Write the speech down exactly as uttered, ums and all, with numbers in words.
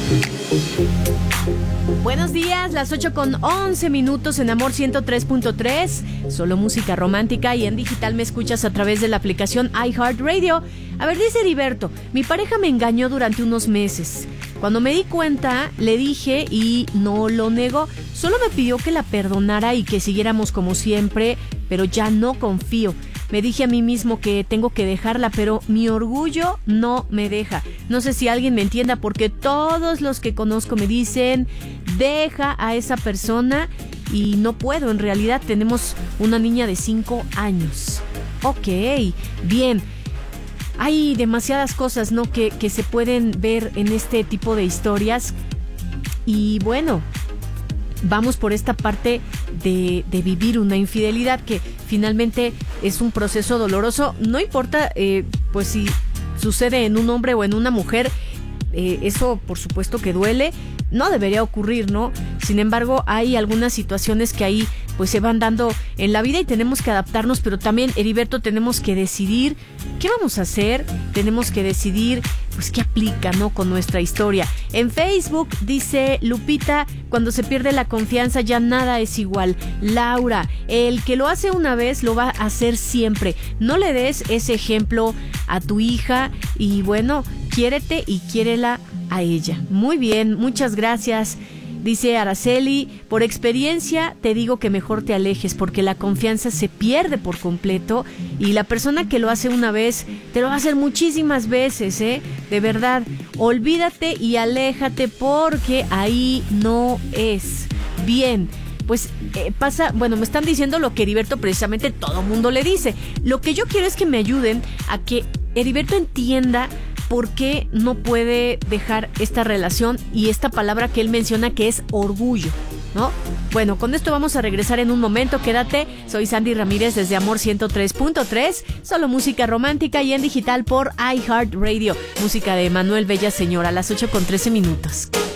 Buenos días, las ocho con once minutos en Amor ciento tres punto tres, solo música romántica, y en digital me escuchas a través de la aplicación iHeartRadio. A ver, dice Heriberto, mi pareja me engañó durante unos meses. Cuando me di cuenta, le dije y no lo negó. Solo me pidió que la perdonara y que siguiéramos como siempre, pero ya no confío. Me dije a mí mismo que tengo que dejarla, pero mi orgullo no me deja. No sé si alguien me entienda, porque todos los que conozco me dicen, deja a esa persona, y no puedo. En realidad tenemos una niña de cinco años. Ok, bien. Hay demasiadas cosas, ¿no?, que, que se pueden ver en este tipo de historias. Y bueno, vamos por esta parte de, de vivir una infidelidad, que finalmente es un proceso doloroso. No importa, eh, pues si sucede en un hombre o en una mujer, eh, eso por supuesto que duele. No debería ocurrir, ¿no? Sin embargo, hay algunas situaciones que ahí pues se van dando en la vida y tenemos que adaptarnos, pero también, Heriberto, tenemos que decidir qué vamos a hacer, tenemos que decidir pues qué aplica, ¿no?, con nuestra historia. En Facebook dice Lupita, cuando se pierde la confianza ya nada es igual. Laura, el que lo hace una vez lo va a hacer siempre. No le des ese ejemplo a tu hija y bueno, quiérete y quiérela a ella. Muy bien, muchas gracias. Dice Araceli, por experiencia te digo que mejor te alejes, porque la confianza se pierde por completo y la persona que lo hace una vez te lo va a hacer muchísimas veces, ¿eh? De verdad, olvídate y aléjate, porque ahí no es. Bien, pues eh, pasa, bueno, me están diciendo lo que Heriberto precisamente todo mundo le dice. Lo que yo quiero es que me ayuden a que Heriberto entienda por qué no puede dejar esta relación y esta palabra que él menciona, que es orgullo, ¿no? Bueno, con esto vamos a regresar en un momento. Quédate, soy Sandy Ramírez desde Amor ciento tres punto tres, solo música romántica y en digital por iHeartRadio. Música de Manuel Bellaseñor a las ocho con trece minutos.